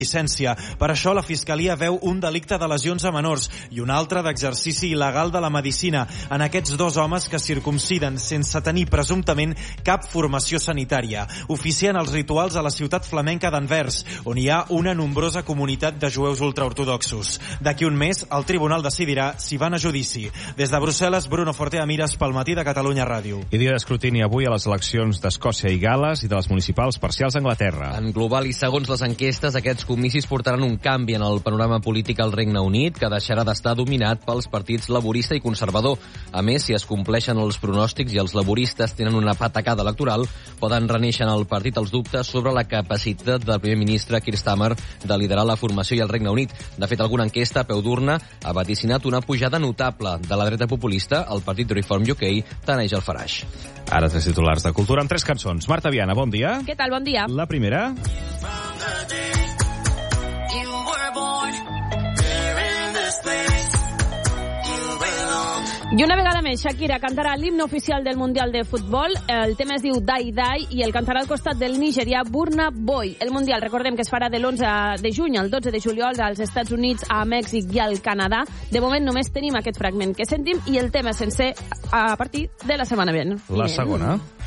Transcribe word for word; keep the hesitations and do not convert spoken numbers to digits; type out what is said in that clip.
llicència. Per això la Fiscalia veu un delicte de lesions a menors i un altre d'exercici il·legal de la medicina en aquests dos homes que circumciden sense tenir presumptament cap formació sanitària. Oficien els rituals a la ciutat flamenca d'Anvers, on hi ha una nombrosa comunitat de jueus ultraortodoxos. D'aquí un mes, el tribunal decidirà si van a judici. Des de Brussel·les, Bruno Fortea Mires pel Matí de Catalunya Ràdio. I dia d'escrutini avui a les eleccions d'Escòcia i Gal·les i de les municipals parcials d'Anglaterra. En global i segons les enquestes, aquests comicis portaran un canvi en el panorama polític al Regne Unit, que deixarà d'estar dominat pels partits laborista i conservador. A més, si es compleixen els pronòstics i els laboristes tenen una patacada electoral, poden reneixer en el partit els dubtes sobre la capacitat del primer ministre Keir Starmer de liderar la formació i el Regne Unit. De fet, alguna enquesta a peu d'urna ha vaticinat una pujada notable de la dreta populista. El partit Reform U K taneix el Farage. Ara tres titulars de cultura amb tres cançons. Marta Viana, bon dia. Què tal? Bon dia. La primera... I una vegada més, Shakira cantarà l'himne oficial del Mundial de Futbol. El tema es diu Die Die i el cantarà al costat del nigerià Burna Boy. El Mundial, recordem que es farà de l'onze de juny al dotze de juliol als Estats Units, a Mèxic i al Canadà. De moment només tenim aquest fragment que sentim i el tema sencer a partir de la setmana vinent. La segona.